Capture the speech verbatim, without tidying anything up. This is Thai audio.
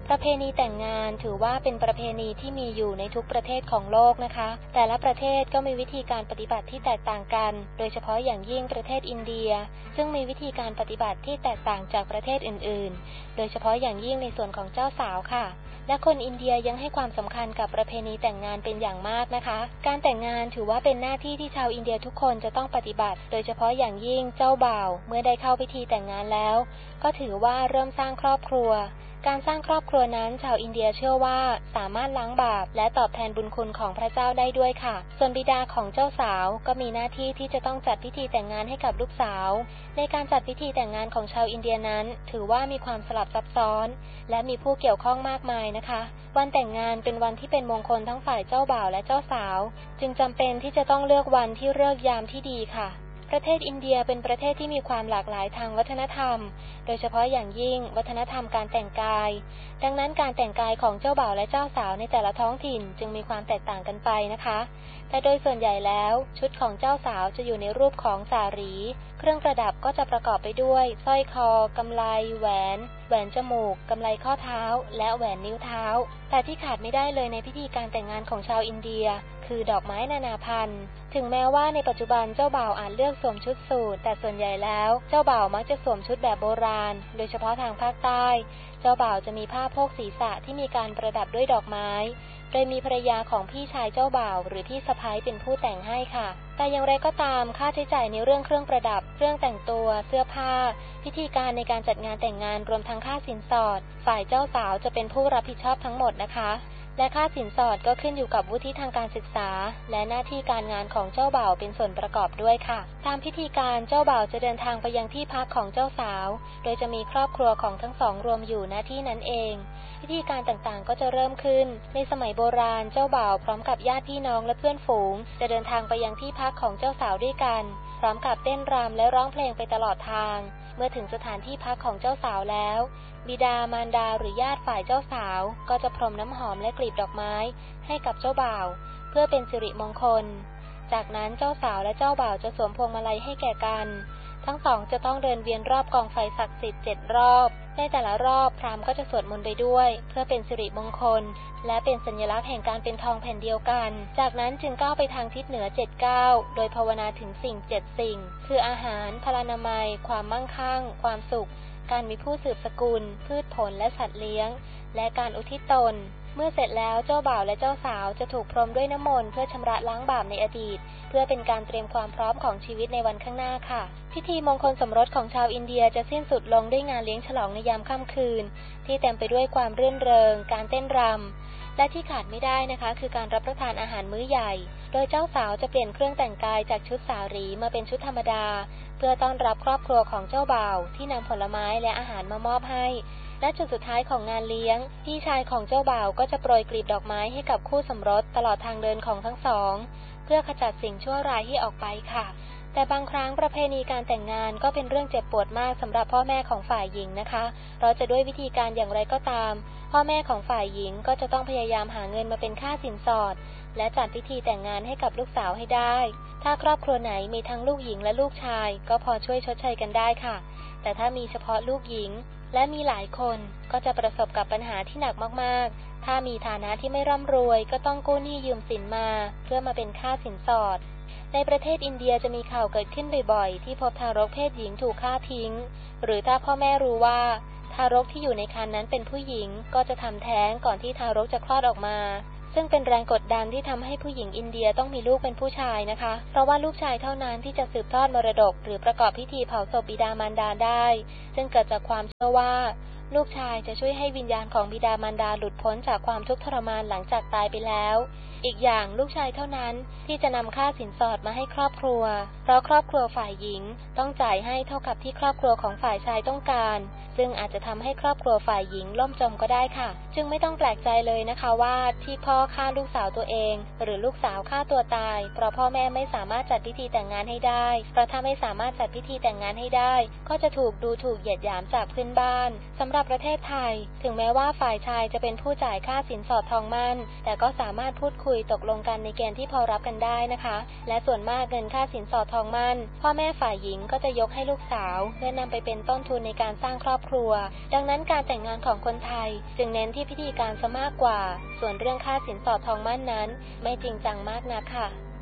ประเพณีแต่งงานถือว่าเป็นประเพณีที่มีอยู่ในทุกประเทศของโลกนะคะแต่ละประเทศก็มีวิธีการปฏิบัติที่แตกต่างกันโดยเฉพาะอย่างยิ่งประเทศอินเดียซึ่งมีวิธีการปฏิบัติที่แตกต่างจากประเทศอื่นๆโดยเฉพาะอย่างยิ่งในส่วนของเจ้าสาวค่ะและคนอินเดียยังให้ความสำคัญกับประเพณีแต่งงานเป็นอย่างมากนะคะการแต่งงานถือว่าเป็นหน้าที่ที่ชาวอินเดียทุกคนจะต้องปฏิบัติโดยเฉพาะอย่างยิ่งเจ้าบ่าวเมื่อได้เข้าพิธีแต่งงานแล้วก็ถือว่าเริ่มสร้างครอบครัวการสร้างครอบครัวนั้นชาวอินเดียเชื่อว่าสามารถล้างบาปและตอบแทนบุญคุณของพระเจ้าได้ด้วยค่ะส่วนบิดาของเจ้าสาวก็มีหน้าที่ที่จะต้องจัดพิธีแต่งงานให้กับลูกสาวในการจัดพิธีแต่งงานของชาวอินเดียนั้นถือว่ามีความสลับซับซ้อนและมีผู้เกี่ยวข้องมากมายนะคะวันแต่งงานเป็นวันที่เป็นมงคลทั้งฝ่ายเจ้าบ่าวและเจ้าสาวจึงจำเป็นที่จะต้องเลือกวันที่ฤกษ์ยามที่ดีค่ะประเทศอินเดียเป็นประเทศที่มีความหลากหลายทางวัฒนธรรมโดยเฉพาะอย่างยิ่งวัฒนธรรมการแต่งกายดังนั้นการแต่งกายของเจ้าบ่าวและเจ้าสาวในแต่ละท้องถิ่นจึงมีความแตกต่างกันไปนะคะแต่โดยส่วนใหญ่แล้วชุดของเจ้าสาวจะอยู่ในรูปของสารีเครื่องประดับก็จะประกอบไปด้วยสร้อยคอกำไลแหวนแหวนจมูกกำไลข้อเท้าและแหวนนิ้วเท้าแต่ที่ขาดไม่ได้เลยในพิธีการแต่งงานของชาวอินเดียคือดอกไม้นานาพันธุ์ถึงแม้ว่าในปัจจุบันเจ้าบ่าวอาจเลือกสวมชุดสูทแต่ส่วนใหญ่แล้วเจ้าบ่าวมักจะสวมชุดแบบโบราณโดยเฉพาะทางภาคใต้เจ้าบ่าวจะมีผ้าโพกศีรษะที่มีการประดับด้วยดอกไม้โดยมีภรรยาของพี่ชายเจ้าบ่าวหรือพี่สะใภ้เป็นผู้แต่งให้ค่ะแต่อย่างไรก็ตามค่าใช้จ่ายในเรื่องเครื่องประดับเครื่องแต่งตัวเสื้อผ้าพิธีการในการจัดงานแต่งงานรวมทั้งค่าสินสอดฝ่ายเจ้าสาวจะเป็นผู้รับผิดชอบทั้งหมดนะคะและค่าสินสอดก็ขึ้นอยู่กับวุฒิทางการศึกษาและหน้าที่การงานของเจ้าบ่าวเป็นส่วนประกอบด้วยค่ะตามพิธีการเจ้าบ่าวจะเดินทางไปยังที่พักของเจ้าสาวโดยจะมีครอบครัวของทั้งสองรวมอยู่ณที่นั้นเองพิธีการต่างๆก็จะเริ่มขึ้นในสมัยโบราณเจ้าบ่าวพร้อมกับญาติพี่น้องและเพื่อนฝูงจะเดินทางไปยังที่พักของเจ้าสาวด้วยกันพร้อมกับเต้นรำและร้องเพลงไปตลอดทางเมื่อถึงสถานที่พักของเจ้าสาวแล้วบิดามารดาหรือญาติฝ่ายเจ้าสาวก็จะพรมน้ำหอมและกลีบดอกไม้ให้กับเจ้าบ่าวเพื่อเป็นสิริมงคลจากนั้นเจ้าสาวและเจ้าบ่าวจะสวมพวงมาลัยให้แก่กันทั้งสองจะต้องเดินเวียนรอบกองไฟศักดิ์สิทธิ์เจ็ดรอบในแต่ละรอบพราหมณ์ก็จะสวดมนต์ไปด้วยเพื่อเป็นสิริมงคลและเป็นสัญลักษณ์แห่งการเป็นทองแผ่นเดียวกันจากนั้นจึงก้าวไปทางทิศเหนือเจ็ดก้าวโดยภาวนาถึงสิ่งเจ็ดสิ่งคืออาหารพลานามัยความมั่งคั่งความสุขการมีผู้สืบสกุลพืชผลและสัตว์เลี้ยงและการอุทิศตนเมื่อเสร็จแล้วเจ้าบ่าวและเจ้าสาวจะถูกพรมด้วยน้ำมนต์เพื่อชำระล้างบาปในอดีตเพื่อเป็นการเตรียมความพร้อมของชีวิตในวันข้างหน้าค่ะพิธีมงคลสมรสของชาวอินเดียจะสิ้นสุดลงด้วยงานเลี้ยงฉลองในยามค่ำคืนที่เต็มไปด้วยความรื่นเริงการเต้นรำและที่ขาดไม่ได้นะคะคือการรับประทานอาหารมื้อใหญ่โดยเจ้าสาวจะเปลี่ยนเครื่องแต่งกายจากชุดสารีมาเป็นชุดธรรมดาเพื่อต้อนรับครอบครัวของเจ้าบ่าวที่นำผลไม้และอาหารมามอบให้และจุดสุดท้ายของงานเลี้ยงพี่ชายของเจ้าบ่าวก็จะโปรยกลีบดอกไม้ให้กับคู่สมรสตลอดทางเดินของทั้งสองเพื่อขจัดสิ่งชั่วร้ายให้ออกไปค่ะแต่บางครั้งประเพณีการแต่งงานก็เป็นเรื่องเจ็บปวดมากสำหรับพ่อแม่ของฝ่ายหญิงนะคะเพราะจะด้วยวิธีการอย่างไรก็ตามพ่อแม่ของฝ่ายหญิงก็จะต้องพยายามหาเงินมาเป็นค่าสินสอดและจัดพิธีแต่งงานให้กับลูกสาวให้ได้ถ้าครอบครัวไหนมีทั้งลูกหญิงและลูกชายก็พอช่วยชดเชยกันได้ค่ะแต่ถ้ามีเฉพาะลูกหญิงและมีหลายคนก็จะประสบกับปัญหาที่หนักมากๆถ้ามีฐานะที่ไม่ร่ำรวยก็ต้องกู้หนี้ยืมสินมาเพื่อมาเป็นค่าสินสอดในประเทศอินเดียจะมีข่าวเกิดขึ้นบ่อยๆที่พบทารกเพศหญิงถูกฆ่าทิ้งหรือถ้าพ่อแม่รู้ว่าทารกที่อยู่ในครรภ์นั้นเป็นผู้หญิงก็จะทำแท้งก่อนที่ทารกจะคลอดออกมาซึ่งเป็นแรงกดดันที่ทำให้ผู้หญิงอินเดียต้องมีลูกเป็นผู้ชายนะคะเพราะว่าลูกชายเท่านั้นที่จะสืบทอดมรดกหรือประกอบพิธีเผาศพบิดามารดาได้ซึ่งเกิดจากความเชื่อว่าลูกชายจะช่วยให้วิญญาณของบิดามารดาหลุดพ้นจากความทุกข์ทรมานหลังจากตายไปแล้วอีกอย่างลูกชายเท่านั้นที่จะนำค่าสินสอดมาให้ครอบครัวเพราะครอบครัวฝ่ายหญิงต้องจ่ายให้เท่ากับที่ครอบครัวของฝ่ายชายต้องการซึ่งอาจจะทำให้ครอบครัวฝ่ายหญิงล่มจมก็ได้ค่ะจึงไม่ต้องแปลกใจเลยนะคะว่าที่พ่อฆ่าลูกสาวตัวเองหรือลูกสาวฆ่าตัวตายเพราะพ่อแม่ไม่สามารถจัดพิธีแต่งงานให้ได้เพราะถ้าไม่สามารถจัดพิธีแต่งงานให้ได้ก็จะถูกดูถูกเหยียดหยามจากเพื่อนบ้านสำหรับหรับประเทศไทยถึงแม้ว่าฝ่ายชายจะเป็นผู้จ่ายค่าสินสอดทองมั่นแต่ก็สามารถพูดคุยตกลงกันในเกณฑ์ที่พอรับกันได้นะคะและส่วนมากเงินค่าสินสอดทองมั่นพ่อแม่ฝ่ายหญิงก็จะยกให้ลูกสาวเพื่อนำไปเป็นต้นทุนในการสร้างครอบครัวดังนั้นการแต่งงานของคนไทยจึงเน้นที่พิธีการซะมากกว่าส่วนเรื่องค่าสินสอดทองมั่นนั้นไม่จริงจังมากนักค่ะ